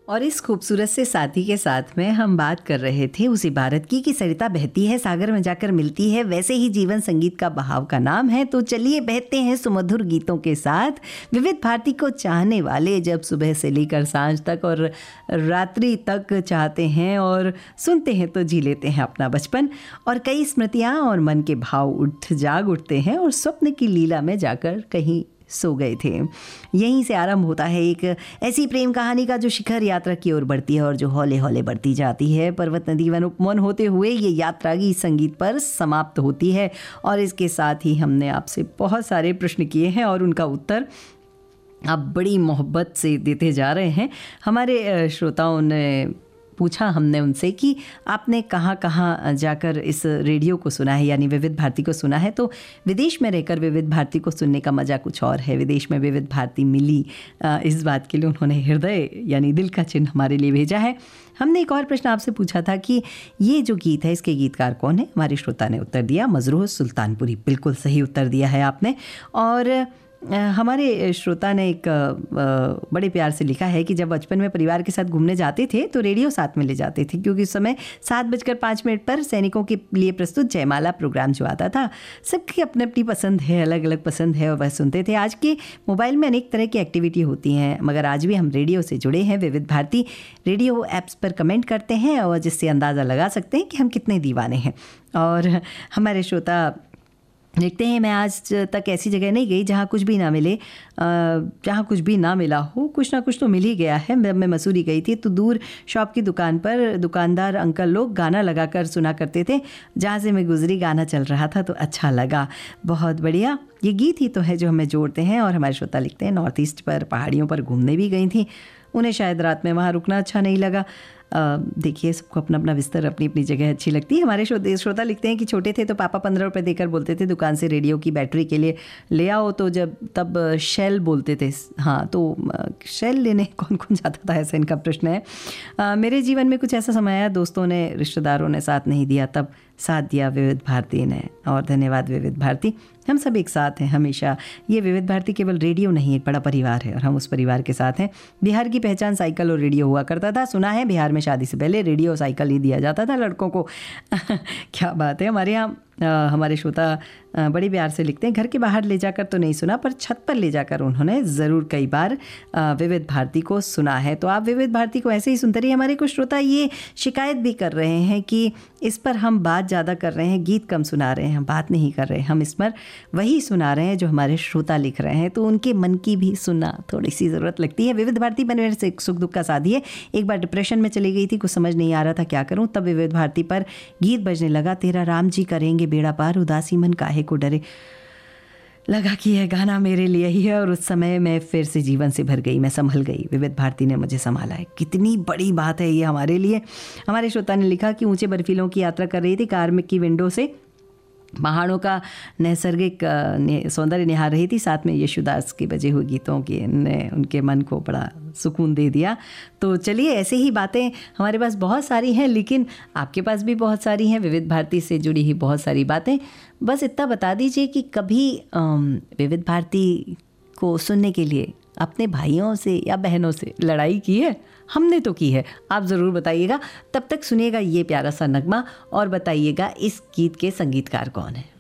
और इस खूबसूरत से साथी के साथ में हम बात कर रहे थे उस इबारत की कि सरिता बहती है सागर में जाकर मिलती है, वैसे ही जीवन संगीत का बहाव का नाम है। तो चलिए बहते हैं सुमधुर गीतों के साथ। विविध भारती को चाहने वाले जब सुबह से लेकर सांझ तक और रात्रि तक चाहते हैं और सुनते हैं तो जी लेते हैं अपना बचपन और कई स्मृतियाँ और मन के भाव जाग उठते हैं और स्वप्न की लीला में जाकर कहीं सो गए थे। यहीं से आरंभ होता है एक ऐसी प्रेम कहानी का जो शिखर यात्रा की ओर बढ़ती है और जो हौले हौले बढ़ती जाती है। पर्वत नदी वन उपवन होते हुए ये यात्रा गीत संगीत पर समाप्त होती है और इसके साथ ही हमने आपसे बहुत सारे प्रश्न किए हैं और उनका उत्तर आप बड़ी मोहब्बत से देते जा रहे हैं। हमारे श्रोताओं ने पूछा हमने उनसे कि आपने कहाँ कहाँ जाकर इस रेडियो को सुना है, यानी विविध भारती को सुना है। तो विदेश में रहकर विविध भारती को सुनने का मज़ा कुछ और है। विदेश में विविध भारती मिली, इस बात के लिए उन्होंने हृदय यानी दिल का चिन्ह हमारे लिए भेजा है। हमने एक और प्रश्न आपसे पूछा था कि ये जो गीत है इसके गीतकार कौन है। हमारे श्रोता ने उत्तर दिया मजरूह सुल्तानपुरी। बिल्कुल सही उत्तर दिया है आपने। और हमारे श्रोता ने एक बड़े प्यार से लिखा है कि जब बचपन में परिवार के साथ घूमने जाते थे तो रेडियो साथ में ले जाते थे, क्योंकि उस समय 7:05 पर सैनिकों के लिए प्रस्तुत जयमाला प्रोग्राम जो आता था, सबकी अपनी अपनी पसंद है, अलग अलग पसंद है और वह सुनते थे। आज के मोबाइल में अनेक तरह की एक्टिविटी होती हैं, मगर आज भी हम रेडियो से जुड़े हैं। विविध भारती रेडियो ऐप्स पर कमेंट करते हैं और जिससे अंदाज़ा लगा सकते हैं कि हम कितने दीवाने हैं। और हमारे श्रोता देखते हैं, मैं आज तक ऐसी जगह नहीं गई जहाँ कुछ भी ना मिले, जहाँ कुछ भी ना मिला हो, कुछ ना कुछ तो मिल ही गया है। मैं मसूरी गई थी तो दूर शॉप की दुकान पर दुकानदार अंकल लोग गाना लगाकर सुना करते थे। जहाँ से मैं गुजरी गाना चल रहा था तो अच्छा लगा। बहुत बढ़िया, ये गीत ही तो है जो हमें जोड़ते हैं। और हमारे श्रोता लिखते हैं नॉर्थ ईस्ट पर पहाड़ियों पर घूमने भी गई थी, उन्हें शायद रात में वहाँ रुकना अच्छा नहीं लगा। देखिए, सबको अपना अपना बिस्तर अपनी अपनी जगह अच्छी लगती है। हमारे श्रोता लिखते हैं कि छोटे थे तो पापा 15 रुपये देकर बोलते थे दुकान से रेडियो की बैटरी के लिए ले आओ, तो तब शेल बोलते थे। हाँ, तो शेल लेने कौन कौन जाता था, ऐसा इनका प्रश्न है। मेरे जीवन में कुछ ऐसा समय आया, दोस्तों ने रिश्तेदारों ने साथ नहीं दिया, तब साथ दिया विविध भारती ने। और धन्यवाद विविध भारती, हम सब एक साथ हैं हमेशा। ये विविध भारती केवल रेडियो नहीं, एक बड़ा परिवार है और हम उस परिवार के साथ हैं। बिहार की पहचान साइकिल और रेडियो हुआ करता था। सुना है बिहार में शादी से पहले रेडियो और साइकिल ही दिया जाता था लड़कों को। क्या बात है। हमारे यहाँ हमारे श्रोता बड़ी प्यार से लिखते हैं, घर के बाहर ले जाकर तो नहीं सुना, पर छत पर ले जाकर उन्होंने ज़रूर कई बार विविध भारती को सुना है। तो आप विविध भारती को ऐसे ही सुनते रहिए। हमारे कुछ श्रोता ये शिकायत भी कर रहे हैं कि इस पर हम बात ज़्यादा कर रहे हैं, गीत कम सुना रहे हैं, हम बात नहीं कर रहे हैं, हम इस पर वही सुना रहे हैं जो हमारे श्रोता लिख रहे हैं। तो उनके मन की भी सुनना थोड़ी सी ज़रूरत लगती है। विविध भारती मेरे से सुख दुख का साथी है। एक बार डिप्रेशन में चली गई थी, कुछ समझ नहीं आ रहा था क्या करूँ, तब विविध भारती पर गीत बजने लगा, तेरा राम जी करेंगे बेड़ा पार, उदासी मन काहे को डरे। लगा कि यह गाना मेरे लिए ही है और उस समय मैं फिर से जीवन से भर गई, मैं संभल गई। विविध भारती ने मुझे संभाला है। कितनी बड़ी बात है ये हमारे लिए। हमारे श्रोता ने लिखा कि ऊंचे बर्फीलों की यात्रा कर रही थी, कार में की विंडो से पहाड़ों का नैसर्गिक सौंदर्य निहार रही थी, साथ में यशुदास के बजे हुए गीतों के ने उनके मन को बड़ा सुकून दे दिया। तो चलिए, ऐसे ही बातें हमारे पास बहुत सारी हैं, लेकिन आपके पास भी बहुत सारी हैं विविध भारती से जुड़ी ही बहुत सारी बातें। बस इतना बता दीजिए कि कभी विविध भारती को सुनने के लिए अपने भाइयों से या बहनों से लड़ाई की है? हमने तो की है, आप ज़रूर बताइएगा। तब तक सुनिएगा ये प्यारा सा नगमा और बताइएगा इस गीत के संगीतकार कौन है।